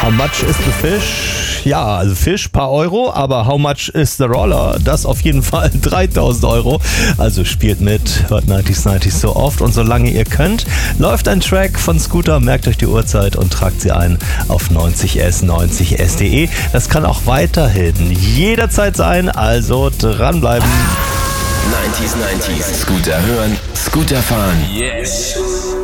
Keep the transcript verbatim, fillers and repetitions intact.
How much is the fish? Ja, also Fisch, paar Euro, aber how much is the roller? Das auf jeden Fall dreitausend Euro. Also spielt mit, hört neunzig neunzig so oft und solange ihr könnt, läuft ein Track von Scooter, merkt euch die Uhrzeit und tragt sie ein auf neunzig s neunzig s punkt de. Das kann auch weiterhin jederzeit sein, also dranbleiben. neunzig neunzig Scooter hören, Scooter fahren. Yes.